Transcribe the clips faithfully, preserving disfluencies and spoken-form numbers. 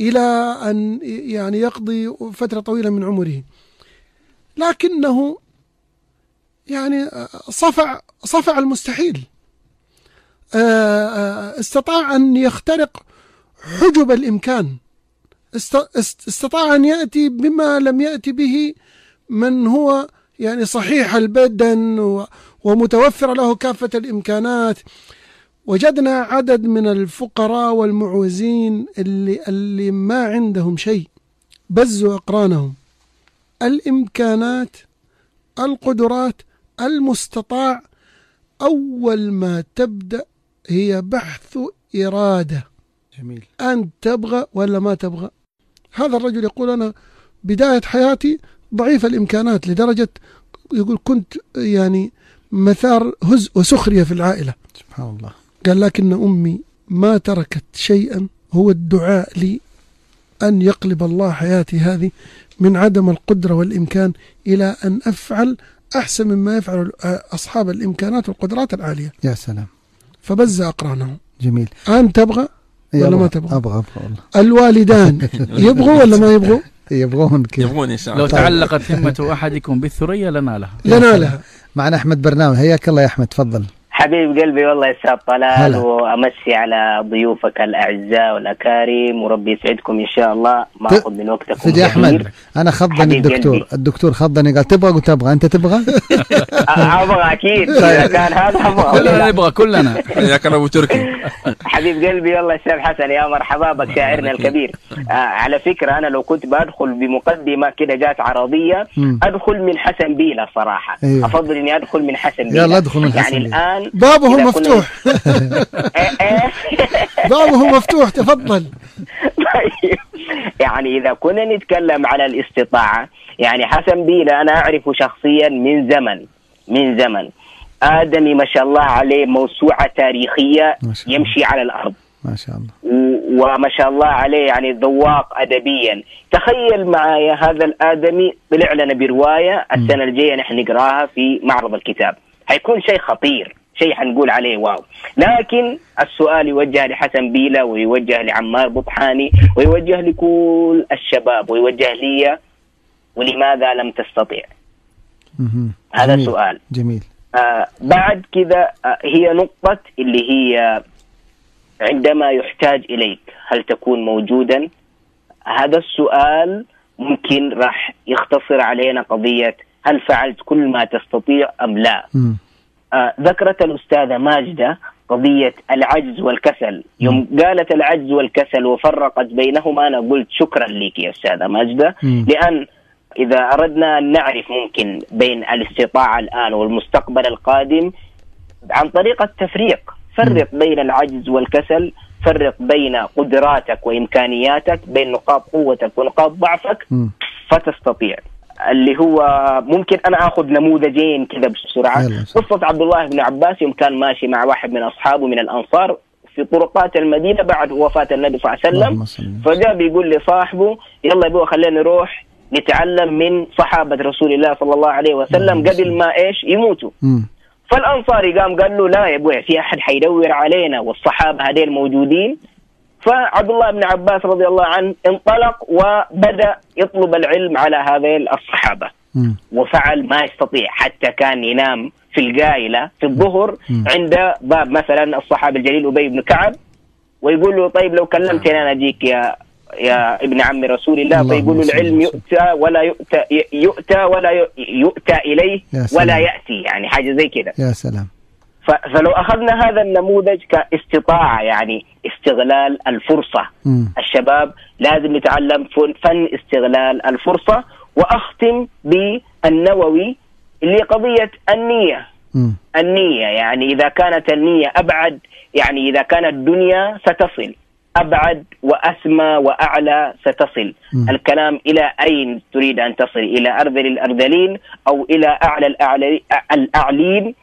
إلى أن يعني يقضي فترة طويلة من عمره، لكنه يعني صفع صفع المستحيل، استطاع أن يخترق حجب الإمكان، استطاع أن يأتي بما لم يأتي به من هو يعني صحيح البدن ومتوفر له كافة الإمكانات. وجدنا عدد من الفقراء والمعوزين اللي, اللي ما عندهم شيء، بزوا أقرانهم، الإمكانات، القدرات، المستطاع، أول ما تبدأ هي بحث إرادة. جميل. أنت تبغى ولا ما تبغى؟ هذا الرجل يقول أنا بداية حياتي ضعيف الإمكانات، لدرجة يقول كنت يعني مثار هزء وسخرية في العائلة. سبحان الله. قال لكن أمي ما تركت شيئا هو الدعاء لي أن يقلب الله حياتي هذه من عدم القدرة والإمكان إلى أن أفعل أحسن مما يفعل أصحاب الإمكانات والقدرات العالية. يا سلام. فبز أقرانه. جميل. أنت تبغى ولا ما تبغى؟ أبغى أبغى والله. الوالدان يبغوا ولا ما يبغوا؟ يبغون كذا. يبغون إن شاء الله. لو تعلقت همة أحدكم بالثريا لنالها. لنالها. معنا أحمد برناوي، حياك الله يا أحمد، تفضل. حبيب قلبي والله يا أستاذ طلال، وأمسي على ضيوفك الأعزاء والأكارم، وربي يسعدكم إن شاء الله. ما أخذ من وقتكم سيدي أحمد، أنا خضني الدكتور قلبي. الدكتور خضني قال تبغى وتبغى، أنت تبغى؟ أبغى أكيد، إذا كان هذا أبغى. كلنا نبغى كلنا. يا كان أبو تركي. حبيب قلبي والله أستاذ حسن، يا مرحبا بك شاعرنا الكبير. آه على فكرة أنا لو كنت بدخل بمقدمة كده جات عرضية م. أدخل من حسن بيلا صراحة. أيوه. أفضل إني أدخل من حسن بيلا. يلا أدخل من حسن يعني بيلا. الآن بابه مفتوح. بابه مفتوح، تفضل. يعني إذا كنا نتكلم على الاستطاعة، يعني حسن بيلا أنا أعرفه شخصيا من زمن من زمن آدمي ما شاء الله عليه، موسوعة تاريخية يمشي على الأرض ما شاء الله، وما شاء الله عليه يعني ذواق أدبيا. تخيل معايا هذا الآدمي طلع لنا برواية السنة الجاية نحن نقراها في معرض الكتاب، هيكون شيء خطير، شيء حنقول عليه واو. لكن السؤال يوجه لحسن بيلا ويوجه لعمار بطحاني ويوجه لكل الشباب ويوجه لي، ولماذا لم تستطيع؟ هذا جميل. سؤال جميل. آه بعد كذا آه هي نقطة اللي هي عندما يحتاج إليك هل تكون موجودا؟ هذا السؤال ممكن راح يختصر علينا قضية هل فعلت كل ما تستطيع أم لا؟ م. آه ذكرت الأستاذة ماجدة قضية العجز والكسل. يوم م. قالت العجز والكسل وفرقت بينهما، أنا قلت شكرا لك يا أستاذة ماجدة، م. لأن إذا أردنا أن نعرف ممكن بين الاستطاعة الآن والمستقبل القادم عن طريق التفريق، فرق بين العجز والكسل، فرق بين قدراتك وإمكانياتك، بين نقاط قوتك ونقاط ضعفك، م. فتستطيع. اللي هو ممكن أنا أخذ نموذجين كذا بسرعة. قصة عبد الله بن عباس يوم كان ماشي مع واحد من أصحابه من الأنصار في طرقات المدينة بعد وفاة النبي صلى الله عليه وسلم، فجاء بيقول لصاحبه يلا يبغى خلينا نروح نتعلم من صحابة رسول الله صلى الله عليه وسلم قبل ما إيش يموتوا. م. فالأنصاري قام قال له لا يا أبوي، في أحد حيدور علينا والصحابة هذين موجودين. فعبد الله بن عباس رضي الله عنه انطلق وبدأ يطلب العلم على هذين الصحابة، م. وفعل ما يستطيع، حتى كان ينام في القايلة في الظهر م. عند باب مثلا الصحابي الجليل أبي بن كعب، ويقول له طيب لو كلمتني أنا أجيك يا يا ابن عم رسول الله، فيقول له العلم يؤتى ولا يؤتى يؤتى ولا يؤتى إليه ولا يأتي، يعني حاجة زي كده. يا سلام. فلو أخذنا هذا النموذج كاستطاعة، يعني استغلال الفرصة، م. الشباب لازم نتعلم فن استغلال الفرصة. وأختم بالنووي اللي قضية النية. م. النية يعني إذا كانت النية أبعد، يعني إذا كانت الدنيا ستصل أبعد وأسمى وأعلى ستصل. م. الكلام إلى أين تريد أن تصل؟ إلى أرذل الأرذلين أو إلى أعلى الأعلى الأعلين؟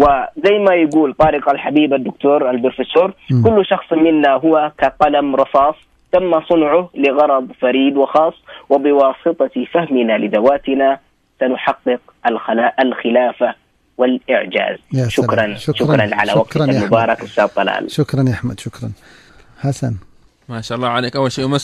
وزي ما يقول طارق الحبيب الدكتور البروفيسور، م. كل شخص منا هو كقلم رصاص تم صنعه لغرض فريد وخاص، وبواسطة فهمنا لذواتنا سنحقق الخلافة والإعجاز. شكرا, شكرا شكرا على وقتك المبارك أستاذ طلال. شكرا يا أحمد. شكرا حسن. ما شاء الله عليك. أول شيء